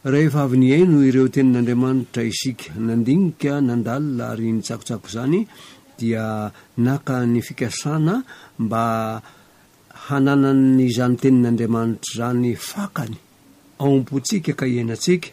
rehefa avy ny aino ireo tenin'andriamanitra isika nandinika nandalina ary nitsakotsako zany dia naka ny fikasana mba hananany izany tenin'andriamanitra zany fakany ao am-potsika ka iainatsika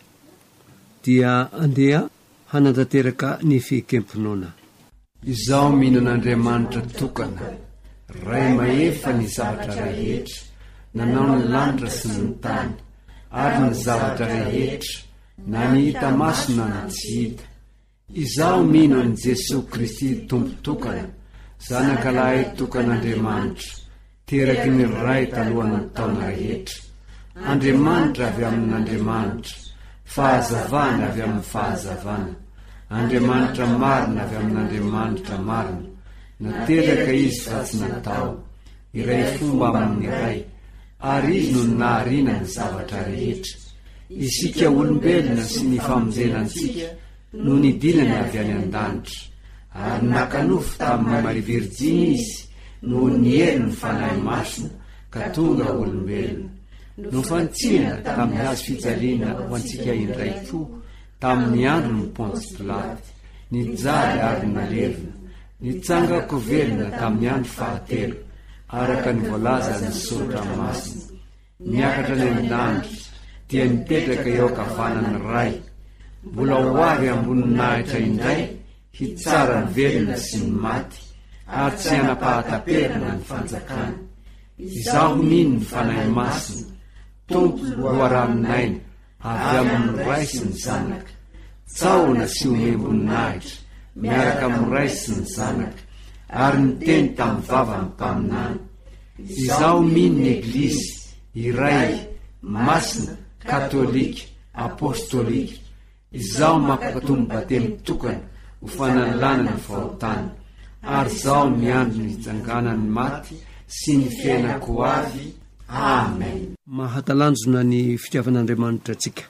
dia andeha hanantanteraka ny fihikempinoana. Izaho mihinan'andriamanitra tokana ray mahefa ny zavatra rehetra nanao ny lanitra sy ny tany ary ny zavatra rehetra na ny hita masona na tsy hita. Izaho mino an' Jesosy Kristy tompo tokana zanakalahy tokan'Andriamanitra teraky ny ray talohan'ny taona rehetra. Andriamanitra avy amin'Andriamanitra, fahazavana avy amin'ny fahazavana, Andriamanitra marina avy amin'Andriamanitra marina. Nateraka izy fa tsy natao, iray fomba amin'ny iray, ary izy no naharina ny zavatra rehetra. Isika olombelona sy ny famonjenantsika no nidinana avy any an-danitra, ary nakanofo tamin'ny Maria Virjiny izy no nihery ny fanahy masina ka tonga olombelona. No fantsina tamin'ny hazo fijaliana ho antsika indray koa tamin'ny andro ny Pontsy Pilaty, nijaly ary nalevina, nitsangako velona tamin'ny andro fahatelo araka ny voalaza ny soratra masina. Niakatra ny an-danitra dia nipetraka eo ankavanany ray, mbola ho avy amboninahitra indray hitsara ny velona sy ny maty, ary tsy hanapahataperina ny fanjakana. Izaho mino ny fanahy masina, tompo loharaninaina avy amin'ny ray sy ny zanaka. Tsaona sy omemboninahitra miaraka amin'ny ray sy ny zanaka, ary niteny tamin'ny vavany mpaminany. Izaho mino ny Eglizy iray masina katolika apostolika. Izaho mampatombo batemy tokana ho fanalana ny fahotana, ary zaho miandro ny hitsanganany maty sy ny fiainako avy. Amen. Mahatalanjona ny fitiavan'Andriamanitra atsika.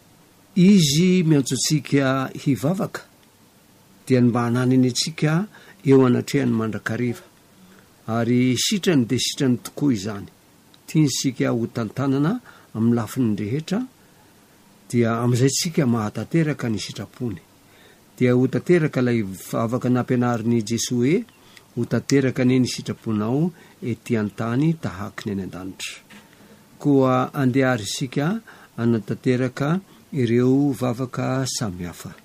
Izy miantso atsika hivavaka dia mba hananany atsika eo anatrehany mandrakariva, ary sitrany dia sitrany tokoa izany. Tiantsika ho tantanana amin'ny lafiny rehetra dia amin'izay tsika mahatateraka ny sitrapony, dia ho tanteraka ilay vavaka nampianarin'i Jesosy ho tanteraka ny sitraponao ety an-tany tahaka ny any an-danitra. Koa andehary isika anatanteraka ireo vavaka samihafa.